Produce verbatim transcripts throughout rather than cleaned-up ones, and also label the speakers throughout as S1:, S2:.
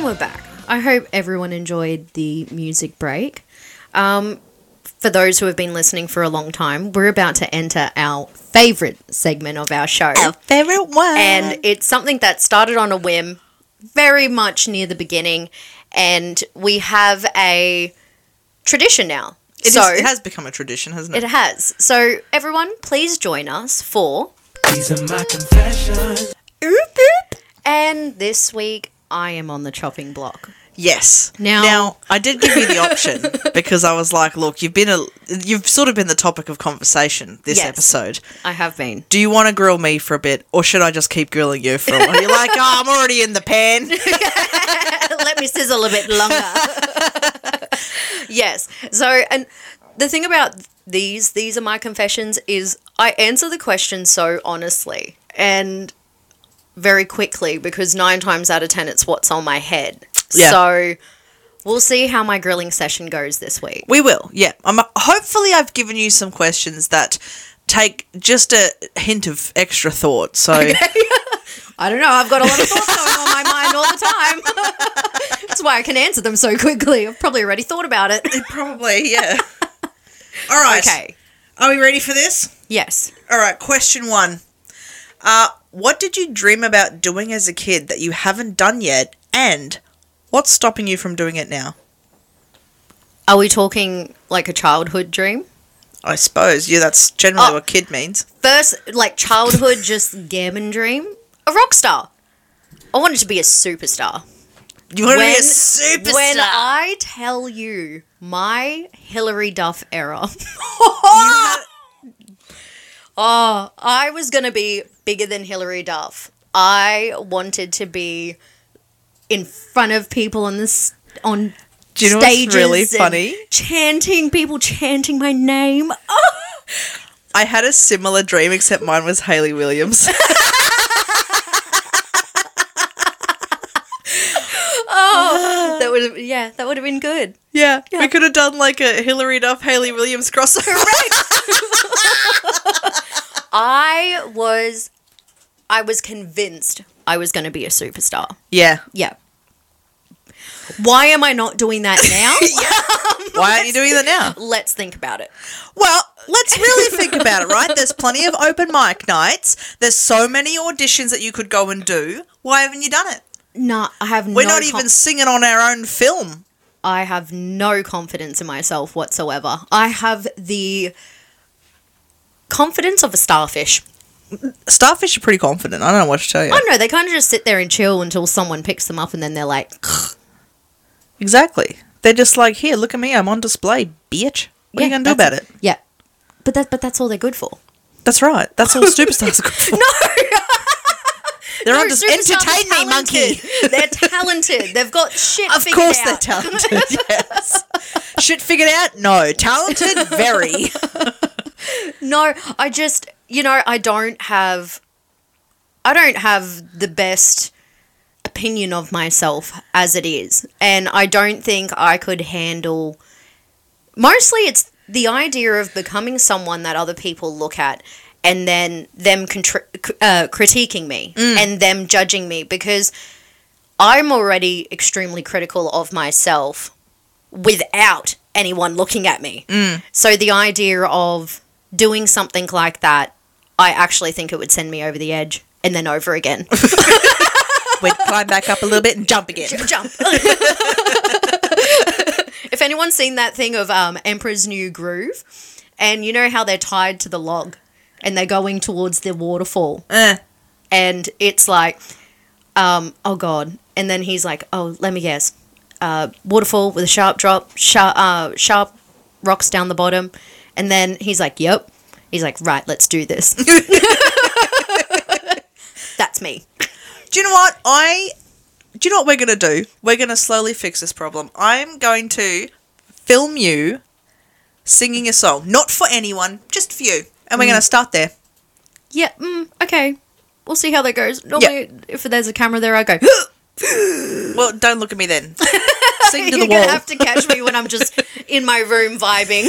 S1: And we're back. I hope everyone enjoyed the music break. Um, for those who have been listening for a long time, we're about to enter our favourite segment of our show.
S2: Our favourite one.
S1: And it's something that started on a whim very much near the beginning. And we have a tradition now.
S2: It,
S1: so,
S2: is, it has become a tradition, hasn't it?
S1: It has. So, everyone, please join us for...
S3: These are my confessions.
S2: Oop, oop.
S1: And this week, I am on the chopping block.
S2: Yes.
S1: Now,
S2: now, I did give you the option because I was like, look, you've been a, you've sort of been the topic of conversation this
S1: yes,
S2: episode.
S1: I have been.
S2: Do you want to grill me for a bit, or should I just keep grilling you for a while? You're like, oh, I'm already in the pan.
S1: Let me sizzle a bit longer. Yes. So, and the thing about these, these are my confessions, is I answer the question so honestly and very quickly because nine times out of ten it's what's on my head.
S2: Yeah.
S1: So we'll see how my grilling session goes this week.
S2: We will, yeah. I'm, hopefully I've given you some questions that take just a hint of extra thought. So
S1: I don't know. I've got a lot of thoughts going on my mind all the time. That's why I can answer them so quickly. I've probably already thought about it.
S2: probably, yeah. All right.
S1: Okay.
S2: Are we ready for this?
S1: Yes.
S2: All right, question one. Uh, what did you dream about doing as a kid that you haven't done yet, and what's stopping you from doing it now?
S1: Are we talking like a childhood dream?
S2: I suppose. Yeah, that's generally
S1: Oh.
S2: what kid means.
S1: First, like childhood, just gammon dream. A rock star. I wanted to be a superstar.
S2: You want to be a superstar?
S1: When I tell you my Hilary Duff era. Oh, I was going to be bigger than Hilary Duff. I wanted to be in front of people on this on
S2: Do you know what's
S1: stages
S2: really
S1: and
S2: funny?
S1: chanting, people chanting my name. Oh.
S2: I had a similar dream, except mine was Hayley Williams.
S1: Oh, that would have, yeah, that would have been good.
S2: yeah,
S1: Yeah.
S2: we could have done like a Hilary Duff, Hayley Williams crossover.
S1: I was, I was convinced I was going to be a superstar.
S2: Yeah.
S1: Yeah. Why am I not doing that now?
S2: Why aren't you doing that now?
S1: Let's think about it.
S2: Well, let's really think about it, right? There's plenty of open mic nights. There's so many auditions that you could go and do. Why haven't you done it?
S1: No, I have
S2: We're
S1: no
S2: not
S1: com-
S2: even singing on our own film.
S1: I have no confidence in myself whatsoever. I have the confidence of a starfish.
S2: Starfish are pretty confident. I don't know what to tell you.
S1: I don't know, they kind of just sit there and chill until someone picks them up and then they're like,
S2: Exactly. They're just like, here, look at me. I'm on display, bitch. What are you
S1: yeah,
S2: going to do
S1: that's-
S2: about it?
S1: Yeah. But that, but that's all they're good for.
S2: That's right. That's all superstars are good for.
S1: No!
S2: They're
S1: No,
S2: on dis-
S1: superstars are
S2: entertain me, monkey.
S1: talented. They're talented. They've got shit
S2: Of
S1: figured
S2: course
S1: out.
S2: they're talented, yes. Shit figured out? No. Talented? Very.
S1: No, I just, you know, I don't have, I don't have the best opinion of myself as it is. And I don't think I could handle, mostly it's the idea of becoming someone that other people look at and then them contri- uh, critiquing me
S2: Mm.
S1: and them judging me, because I'm already extremely critical of myself without anyone looking at me.
S2: Mm.
S1: So the idea of doing something like that, I actually think it would send me over the edge and then over again.
S2: We'd climb back up a little bit and jump again.
S1: Jump. If anyone's seen that thing of um, Emperor's New Groove, and you know how they're tied to the log and they're going towards the waterfall,
S2: Eh.
S1: and it's like, um, oh God. And then he's like, oh, let me guess. Uh, waterfall with a sharp drop, sharp, uh, sharp rocks down the bottom. And then he's like, yep. He's like, right, let's do this. That's me.
S2: Do you know what? I... Do you know what we're going to do? We're going to slowly fix this problem. I'm going to film you singing a song. Not for anyone, just for you. And we're
S1: Mm.
S2: going to start there.
S1: Yeah, mm, okay. We'll see how that goes. Normally, if there's a camera there, I go,
S2: Well, don't look at me then. Sing to
S1: you're
S2: the
S1: going
S2: wall.
S1: to have to catch me when I'm just in my room vibing.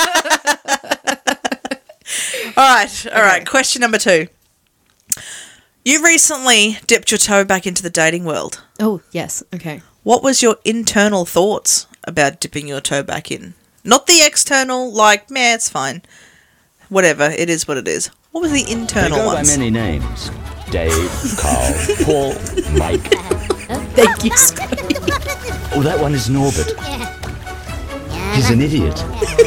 S2: All right, all right.
S1: Okay.
S2: Question number two. You recently dipped your toe back into the dating world.
S1: Oh, yes. Okay.
S2: what was your internal thoughts about dipping your toe back in? Not the external, like, meh, it's fine. Whatever, it is what it is. What was the
S4: They
S2: internal
S4: go by
S2: ones?
S4: many names. Dave, Carl, Paul, Mike.
S1: Thank you, Scott.
S4: Oh, that one is Norbert. He's an idiot.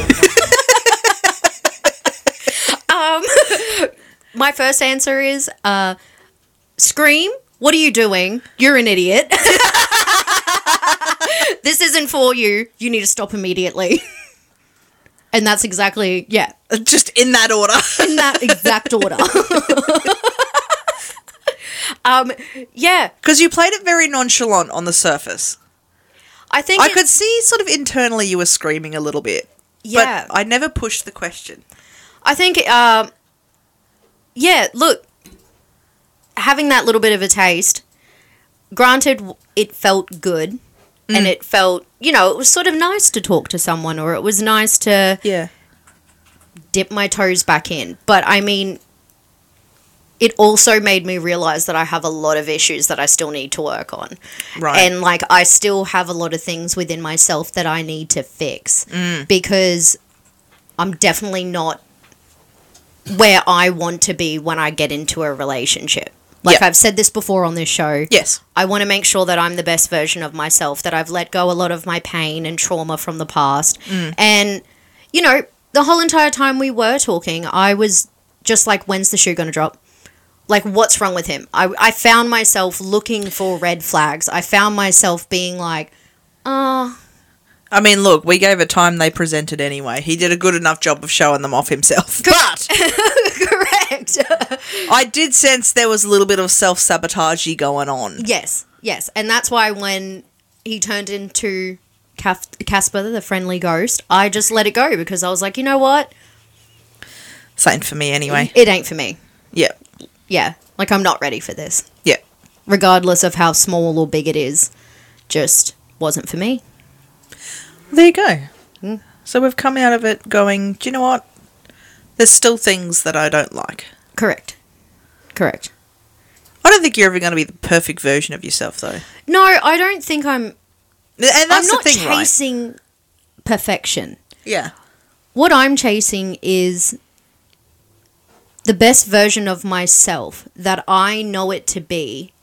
S1: Um, my first answer is uh, Scream. What are you doing? You're an idiot. This isn't for you. You need to stop immediately. And that's exactly, yeah,
S2: Just in that order.
S1: in that exact order. um, yeah,
S2: Because you played it very nonchalant on the surface.
S1: I think
S2: I
S1: it-
S2: could see sort of internally you were screaming a little bit.
S1: Yeah.
S2: But I never pushed the question.
S1: I think, um, yeah, look, having that little bit of a taste, granted, it felt good, and it felt, you know, it was sort of nice to talk to someone, or it was nice to
S2: Yeah.
S1: dip my toes back in. But, I mean, it also made me realize that I have a lot of issues that I still need to work on.
S2: Right.
S1: And, like, I still have a lot of things within myself that I need to fix, because I'm definitely not where I want to be when I get into a relationship. Like,
S2: Yeah.
S1: I've said this before on this show.
S2: Yes.
S1: I want to make sure that I'm the best version of myself, that I've let go a lot of my pain and trauma from the past. And, you know, the whole entire time we were talking, I was just like, when's the shoe going to drop? Like, what's wrong with him? I, I found myself looking for red flags. I found myself being like, oh,
S2: I mean, look, we gave a time they presented anyway. He did a good enough job of showing them off himself. But
S1: correct.
S2: I did sense there was a little bit of self-sabotagey going on.
S1: Yes, yes. And that's why when he turned into Cas- Casper, the friendly ghost, I just let it go, because I was like, you know what?
S2: Same for me anyway.
S1: It ain't for me.
S2: Yeah.
S1: Yeah, like, I'm not ready for this.
S2: Yeah.
S1: Regardless of how small or big it is, just wasn't for me.
S2: There you go. So we've come out of it going, do you know what? There's still things that I don't like.
S1: Correct. Correct.
S2: I don't think you're ever going to be the perfect version of yourself, though.
S1: No, I don't think I'm...
S2: And that's
S1: I'm not
S2: the thing, right?
S1: chasing perfection.
S2: Yeah.
S1: What I'm chasing is the best version of myself that I know it to be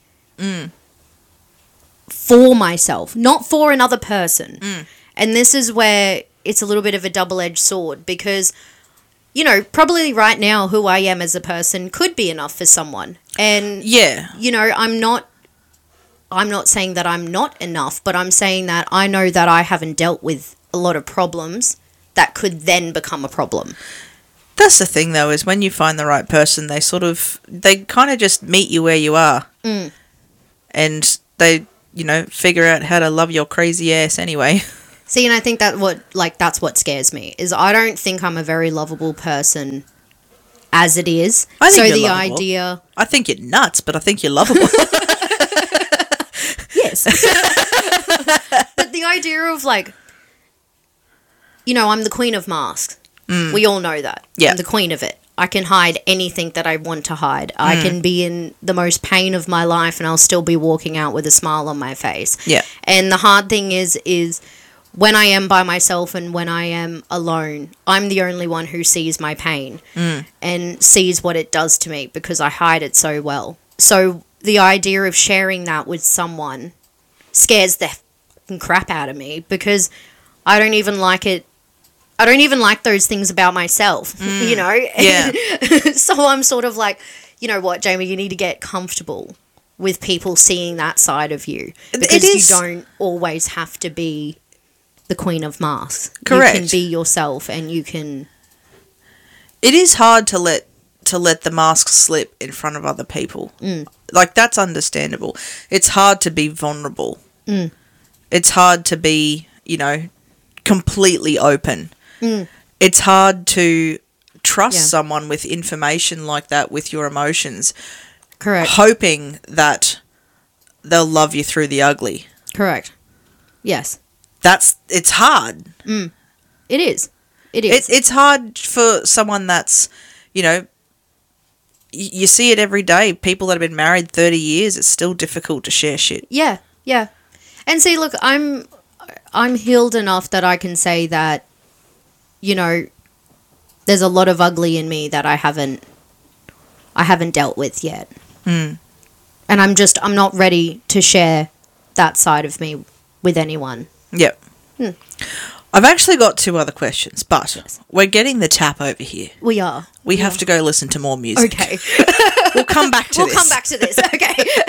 S1: for myself, not for another person. And this is where it's a little bit of a double-edged sword, because, you know, probably right now who I am as a person could be enough for someone. And,
S2: Yeah.
S1: you know, I'm not... I'm not saying that I'm not enough, but I'm saying that I know that I haven't dealt with a lot of problems that could then become a problem.
S2: That's the thing, though, is when you find the right person, they sort of, they kind of just meet you where you are.
S1: Mm.
S2: And they, you know, figure out how to love your crazy ass anyway.
S1: See, and I think that what, like, that's what scares me, is I don't think I'm a very lovable person as it is.
S2: I think
S1: so
S2: you're
S1: the
S2: lovable.
S1: idea...
S2: I think you're nuts, but I think you're lovable.
S1: Yes. But the idea of, like, you know, I'm the queen of masks. We all know that.
S2: Yeah.
S1: I'm the queen of it. I can hide anything that I want to hide. I can be in the most pain of my life and I'll still be walking out with a smile on my face.
S2: Yeah.
S1: And the hard thing is, is when I am by myself and when I am alone, I'm the only one who sees my pain and sees what it does to me, because I hide it so well. So the idea of sharing that with someone scares the fucking crap out of me, because I don't even like it. I don't even like those things about myself, you know?
S2: Yeah.
S1: So I'm sort of like, you know what, Jamie, you need to get comfortable with people seeing that side of you, because
S2: is-
S1: you don't always have to be the queen of masks.
S2: Correct.
S1: You can be yourself, and you can...
S2: It is hard to let to let the mask slip in front of other people.
S1: Mm.
S2: Like, that's understandable. It's hard to be vulnerable.
S1: Mm.
S2: It's hard to be, you know, completely open.
S1: Mm.
S2: It's hard to trust
S1: Yeah.
S2: someone with information like that, with your emotions,
S1: Correct.
S2: hoping that they'll love you through the ugly.
S1: Correct. Yes.
S2: That's, it's hard.
S1: It is. It is.
S2: It's it's hard for someone that's, you know, y- you see it every day. People that have been married thirty years, it's still difficult to share shit.
S1: Yeah, yeah. And see, look, I'm I'm healed enough that I can say that, you know, there's a lot of ugly in me that I haven't I haven't dealt with yet.
S2: Mm.
S1: And I'm just I'm not ready to share that side of me with anyone.
S2: Yep.
S1: Hmm.
S2: I've actually got two other questions, but
S1: Yes.
S2: we're getting the tap over here.
S1: We are.
S2: We have to go listen to more music.
S1: Okay.
S2: We'll come back to
S1: we'll
S2: this.
S1: come back to this. Okay.